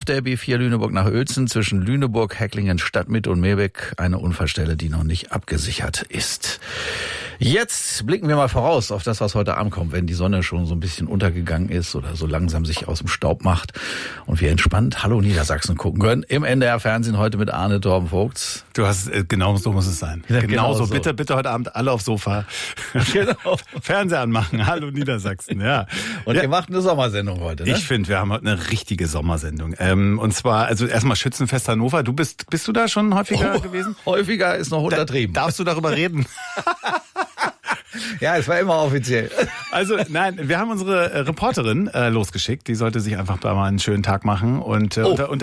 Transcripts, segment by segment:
der B4 Lüneburg nach Uelzen zwischen Lüneburg, Hecklingen, Stadtmitte und Meerbeck eine Unfallstelle, die noch nicht abgesichert ist. Jetzt blicken wir mal voraus auf das, was heute Abend kommt, wenn die Sonne schon so ein bisschen untergegangen ist oder so langsam sich aus dem Staub macht und wir entspannt Hallo Niedersachsen gucken können. Im NDR-Fernsehen heute mit Arne Torben-Vogts. Du hast, genau so muss es sein. Ja, genau so. so. Bitte heute Abend alle aufs Sofa. Genau. Fernseher anmachen. Hallo Niedersachsen, ja. Und ihr macht eine Sommersendung heute, ne? Ich finde, wir haben heute eine richtige Sommersendung. Und zwar, also erstmal Schützenfest Hannover. Bist du da schon häufiger gewesen? Häufiger ist noch untertrieben. Darfst du darüber reden? Ja, es war immer offiziell. Also nein, wir haben unsere Reporterin losgeschickt. Die sollte sich einfach da mal einen schönen Tag machen und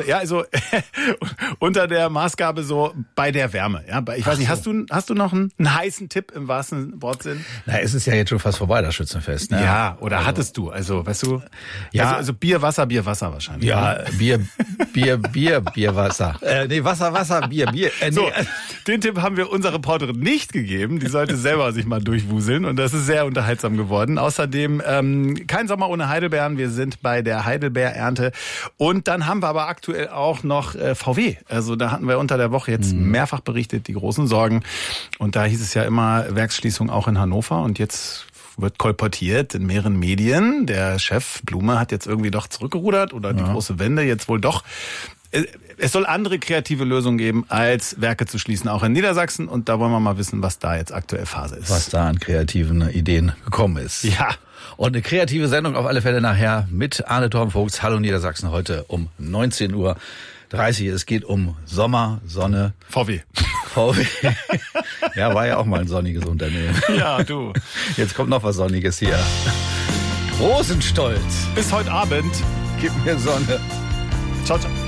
unter der Maßgabe so bei der Wärme. Ja, ich weiß nicht, hast du noch einen heißen Tipp im wahrsten Wortsinn? Na, es ist ja jetzt schon fast vorbei, das Schützenfest. Ne? Ja, oder also, hattest du? Also, weißt du? Ja, also Bier, Wasser wahrscheinlich. Ja, Bier, Wasser. Wasser, Bier. So, den Tipp haben wir unserer Reporterin nicht gegeben. Die sollte selber sich mal durchwuseln und das ist sehr unterhaltsam geworden. Außerdem kein Sommer ohne Heidelbeeren. Wir sind bei der Heidelbeerernte und dann haben wir aber aktuell auch noch VW. Also da hatten wir unter der Woche jetzt mehrfach berichtet, die großen Sorgen. Und da hieß es ja immer Werksschließung auch in Hannover und jetzt wird kolportiert in mehreren Medien. Der Chef Blume hat jetzt irgendwie doch zurückgerudert oder die große Wende jetzt wohl doch. Es soll andere kreative Lösungen geben, als Werke zu schließen, auch in Niedersachsen. Und da wollen wir mal wissen, was da jetzt aktuell Phase ist. Was da an kreativen Ideen gekommen ist. Ja. Und eine kreative Sendung auf alle Fälle nachher mit Arne Torben-Vogts. Hallo Niedersachsen heute um 19:30 Uhr. Es geht um Sommer, Sonne. VW. Ja, war ja auch mal ein sonniges Unternehmen. Ja, du. Jetzt kommt noch was Sonniges hier. Rosenstolz. Bis heute Abend. Gib mir Sonne. Ciao, ciao.